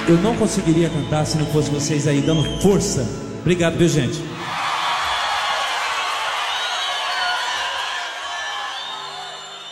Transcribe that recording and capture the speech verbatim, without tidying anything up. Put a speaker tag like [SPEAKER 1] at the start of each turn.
[SPEAKER 1] eu não conseguiria cantar se não fosse vocês aí dando força. Obrigado, viu, gente?